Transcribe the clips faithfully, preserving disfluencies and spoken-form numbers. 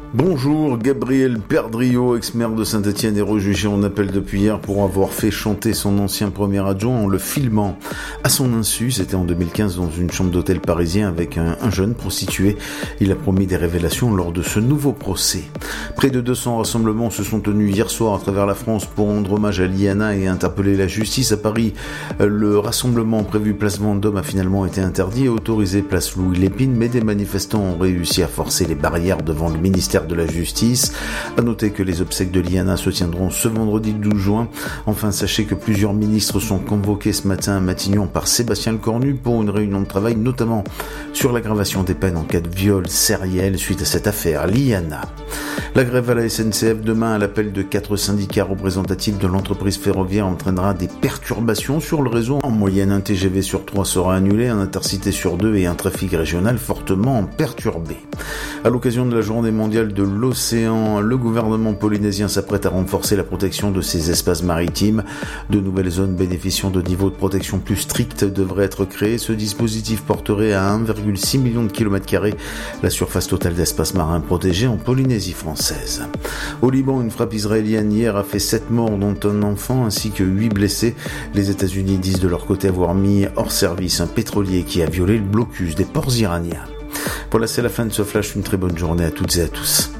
Bonjour, Gabriel Perdriau, ex-maire de Saint-Étienne et rejugé en appel depuis hier pour avoir fait chanter son ancien premier adjoint en le filmant. À son insu, c'était en deux mille quinze dans une chambre d'hôtel parisien avec un, un jeune prostitué. Il a promis des révélations lors de ce nouveau procès. Près de deux cents rassemblements se sont tenus hier soir à travers la France pour rendre hommage à Liana et interpeller la justice. À Paris, le rassemblement prévu place Vendôme a finalement été interdit et autorisé place Louis Lépine, mais des manifestants ont réussi à forcer les barrières devant le ministère de la Justice. À noter que les obsèques de Liana se tiendront ce vendredi douze juin. Enfin, sachez que plusieurs ministres sont convoqués ce matin à Matignon par Sébastien Lecornu pour une réunion de travail, notamment sur l'aggravation des peines en cas de viol sériel suite à cette affaire Liana. La grève à la S N C F demain à l'appel de quatre syndicats représentatifs de l'entreprise ferroviaire entraînera des perturbations sur le réseau. En moyenne, un T G V sur trois sera annulé, un intercité sur deux et un trafic régional fortement perturbé. À l'occasion de la journée mondiale de l'océan, le gouvernement polynésien s'apprête à renforcer la protection de ses espaces maritimes. De nouvelles zones bénéficiant de niveaux de protection plus stricts devraient être créées. Ce dispositif porterait à un virgule six million de kilomètres carrés la surface totale d'espaces marins protégés en Polynésie française. Au Liban, une frappe israélienne hier a fait sept morts dont un enfant ainsi que huit blessés. Les États-Unis disent de leur côté avoir mis hors service un pétrolier qui a violé le blocus des ports iraniens. Voilà, c'est la fin de ce flash. Une très bonne journée à toutes et à tous.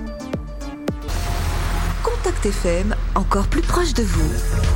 Contact F M, encore plus proche de vous.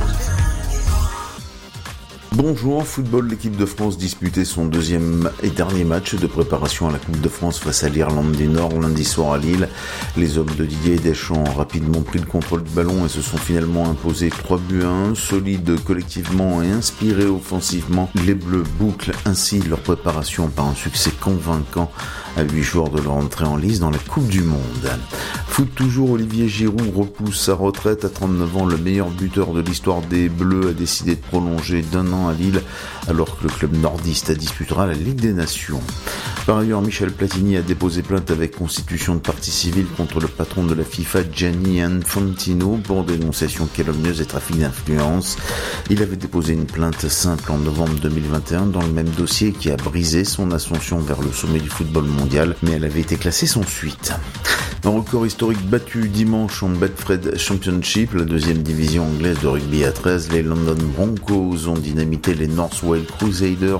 Bonjour, football, l'équipe de France disputait son deuxième et dernier match de préparation à la Coupe de France face à l'Irlande du Nord lundi soir à Lille. Les hommes de Didier Deschamps ont rapidement pris le contrôle du ballon et se sont finalement imposés trois buts à un. Solides collectivement et inspirés offensivement, les Bleus bouclent ainsi leur préparation par un succès convaincant à huit jours de leur entrée en lice dans la Coupe du Monde. Foot toujours, Olivier Giroud repousse sa retraite à trente-neuf ans. Le meilleur buteur de l'histoire des Bleus a décidé de prolonger d'un an à Lille, alors que le club nordiste disputera la Ligue des Nations. Par ailleurs, Michel Platini a déposé plainte avec constitution de partie civile contre le patron de la FIFA, Gianni Infantino, pour dénonciation calomnieuse et trafic d'influence. Il avait déposé une plainte simple en novembre deux mille vingt et un dans le même dossier qui a brisé son ascension vers le sommet du football mondial, mais elle avait été classée sans suite. Un record historique battu dimanche en Betfred Championship, la deuxième division anglaise de rugby à treize. Les London Broncos ont dynamité les North Wales Crusaders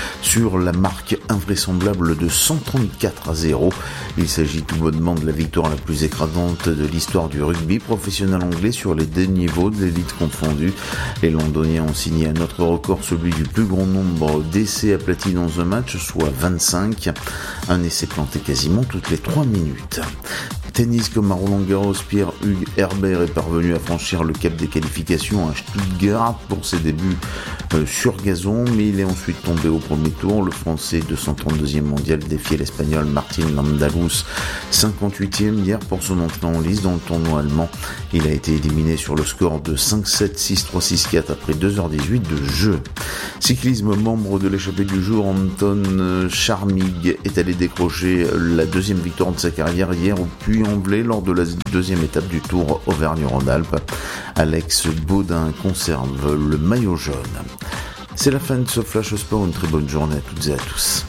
sur la marque invraisemblable de cent trente-quatre à zéro. Il s'agit tout bonnement de la victoire la plus écrasante de l'histoire du rugby professionnel anglais sur les deux niveaux de l'élite confondue. Les Londoniens ont signé un autre record, celui du plus grand nombre d'essais aplatis dans un match, soit vingt-cinq. Un essai planté quasiment toutes les trois minutes. Tennis, comme à Roland-Garros, Pierre-Hugues Herbert est parvenu à franchir le cap des qualifications à Stuttgart pour ses débuts euh, sur gazon, mais il est ensuite tombé au premier tour. Le Français deux cent trente-deuxième mondial défiait l'Espagnol Martin Landalus, cinquante-huitième hier pour son entrée en lice dans le tournoi allemand. Il a été éliminé sur le score de cinq sept, six trois, six quatre après deux heures dix-huit de jeu. Cyclisme, membre de l'échappée du jour, Anton Charmig est allé décrocher la deuxième victoire de sa carrière hier au Puy-en-Velay lors de la deuxième étape du Tour Auvergne-Rhône-Alpes. Alex Baudin conserve le maillot jaune. C'est la fin de ce Flash Sport. Une très bonne journée à toutes et à tous.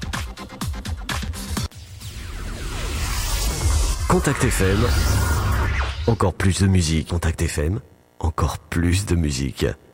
Contact F M, encore plus de musique. Contact F M, encore plus de musique.